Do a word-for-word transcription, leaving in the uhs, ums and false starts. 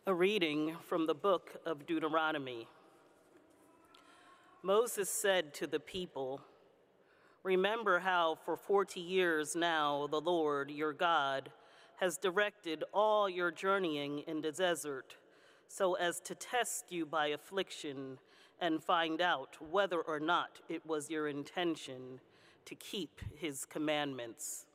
A reading from the book of Deuteronomy. Moses said to the people, "Remember how for forty years now the Lord, your God, has directed all your journeying in the desert, so as to test you by affliction and find out whether or not it was your intention to keep his commandments.